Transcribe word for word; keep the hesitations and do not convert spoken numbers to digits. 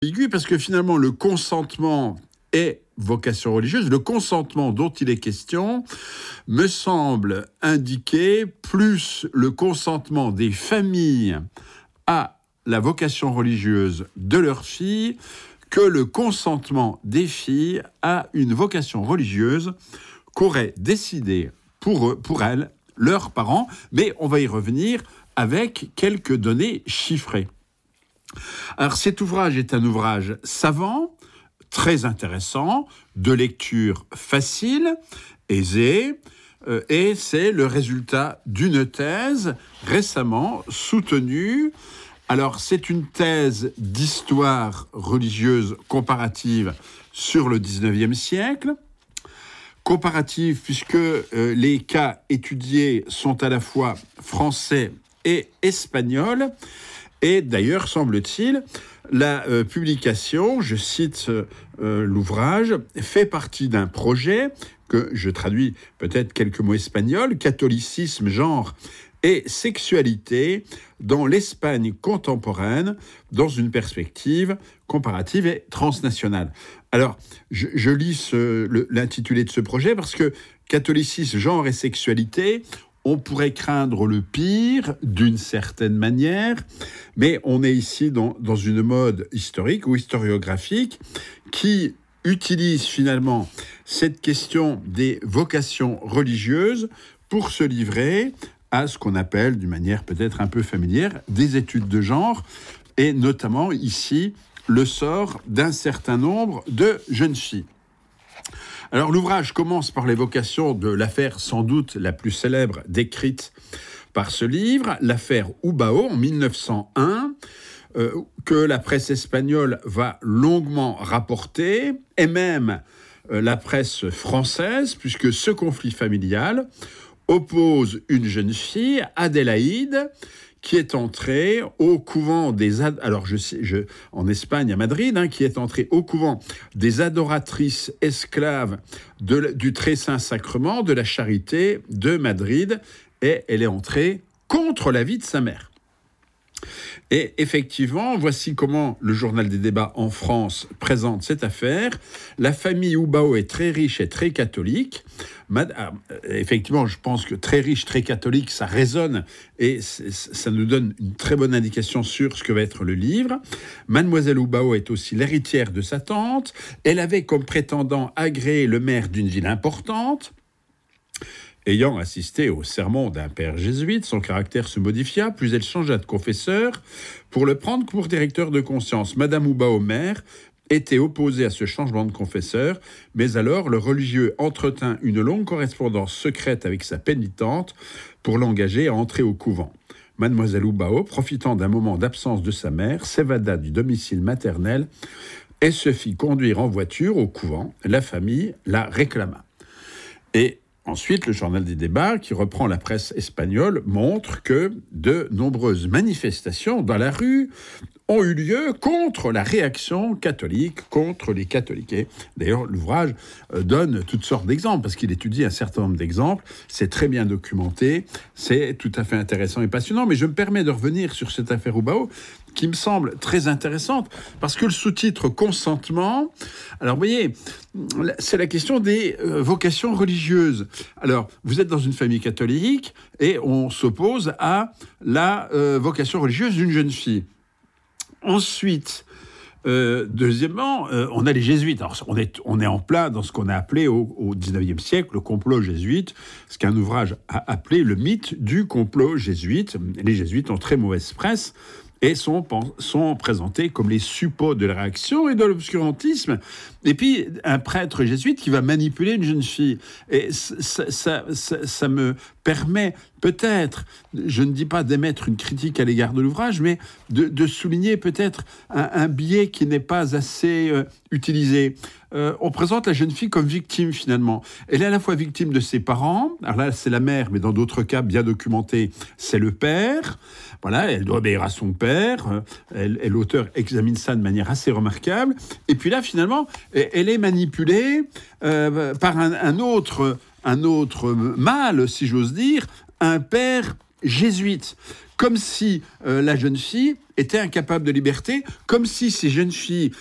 ambigu parce que finalement le consentement est vocation religieuse. Le consentement dont il est question me semble indiquer plus le consentement des familles à la vocation religieuse de leurs filles que le consentement des filles à une vocation religieuse qu'auraient décidé pour eux, pour elles, leurs parents. Mais on va y revenir avec quelques données chiffrées. Alors cet ouvrage est un ouvrage savant, très intéressant, de lecture facile, aisée, euh, et c'est le résultat d'une thèse récemment soutenue. Alors c'est une thèse d'histoire religieuse comparative sur le dix-neuvième siècle, comparative puisque euh, les cas étudiés sont à la fois français et espagnols. Et d'ailleurs, semble-t-il, la euh, publication, je cite euh, l'ouvrage, fait partie d'un projet que je traduis peut-être quelques mots espagnols, catholicisme, genre et sexualité dans l'Espagne contemporaine, dans une perspective comparative et transnationale. Alors, je, je lis ce, le, l'intitulé de ce projet parce que catholicisme, genre et sexualité, on pourrait craindre le pire d'une certaine manière, mais on est ici dans, dans une mode historique ou historiographique qui utilise finalement cette question des vocations religieuses pour se livrer à ce qu'on appelle, d'une manière peut-être un peu familière, des études de genre, et notamment ici le sort d'un certain nombre de jeunes filles. Alors l'ouvrage commence par l'évocation de l'affaire sans doute la plus célèbre décrite par ce livre, l'affaire Ubao en mille neuf cent un, euh, que la presse espagnole va longuement rapporter, et même euh, la presse française, puisque ce conflit familial oppose une jeune fille, Adélaïde, qui est entrée au couvent des... Ad... Alors, je sais, je... en Espagne, à Madrid, hein, qui est entrée au couvent des adoratrices esclaves de... du Très Saint Sacrement, de la Charité de Madrid, et elle est entrée contre l'avis de sa mère. Et effectivement, voici comment le Journal des débats en France présente cette affaire. La famille Ubao est très riche et très catholique. Mad- ah, effectivement, je pense que très riche, très catholique, ça résonne et ça nous donne une très bonne indication sur ce que va être le livre. Mademoiselle Ubao est aussi l'héritière de sa tante. Elle avait comme prétendant agréé le maire d'une ville importante. Ayant assisté au sermon d'un père jésuite, son caractère se modifia, puis elle changea de confesseur pour le prendre pour directeur de conscience. Madame Ubao mère était opposée à ce changement de confesseur, mais alors le religieux entretint une longue correspondance secrète avec sa pénitente pour l'engager à entrer au couvent. Mademoiselle Ubao, profitant d'un moment d'absence de sa mère, s'évada du domicile maternel et se fit conduire en voiture au couvent. La famille la réclama. Et ensuite, le Journal des débats, qui reprend la presse espagnole, montre que de nombreuses manifestations dans la rue ont eu lieu contre la réaction catholique, contre les catholiques. Et d'ailleurs, l'ouvrage donne toutes sortes d'exemples, parce qu'il étudie un certain nombre d'exemples. C'est très bien documenté, c'est tout à fait intéressant et passionnant. Mais je me permets de revenir sur cette affaire Ubao, qui me semble très intéressante, parce que le sous-titre « Consentement », alors vous voyez, c'est la question des euh, vocations religieuses. Alors, vous êtes dans une famille catholique, et on s'oppose à la euh, vocation religieuse d'une jeune fille. Ensuite, euh, deuxièmement, euh, on a les jésuites. Alors, on est, on est en plein dans ce qu'on a appelé au, au dix-neuvième siècle le complot jésuite, ce qu'un ouvrage a appelé le mythe du complot jésuite. Les jésuites ont très mauvaise presse et sont, sont présentés comme les suppôts de la réaction et de l'obscurantisme. Et puis, un prêtre jésuite qui va manipuler une jeune fille. Et ça, ça, ça, ça me permet peut-être, je ne dis pas d'émettre une critique à l'égard de l'ouvrage, mais de, de souligner peut-être un, un biais qui n'est pas assez euh, utilisé. Euh, on présente la jeune fille comme victime, finalement. Elle est à la fois victime de ses parents, alors là, c'est la mère, mais dans d'autres cas bien documentés, c'est le père. Voilà, elle doit obéir à son père. Elle, elle, l'auteur examine ça de manière assez remarquable. Et puis là, finalement, elle est manipulée euh, par un, un, autre, un autre mâle, si j'ose dire, un père jésuite. comme si euh, la jeune fille était incapable de liberté, comme si ces jeunes filles